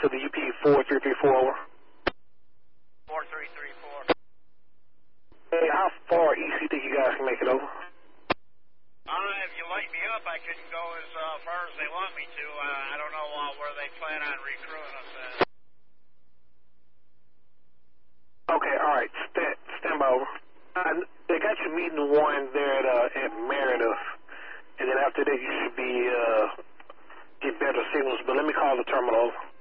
to the UP 4334 over. 4334. Hey, how far east do you think you guys can make it over? If you light me up, I can go as far as they want me to. I don't know where they plan on recruiting us at. Okay, all right. Stand by over. They got you meeting one there at Meredith, and then after that you should be get better signals. But let me call the terminal over.